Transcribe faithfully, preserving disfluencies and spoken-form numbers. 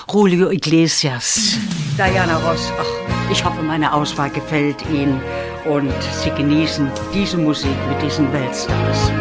Julio Iglesias, Diana Ross. Ach, ich hoffe, meine Auswahl gefällt Ihnen und Sie genießen diese Musik mit diesen Weltstars.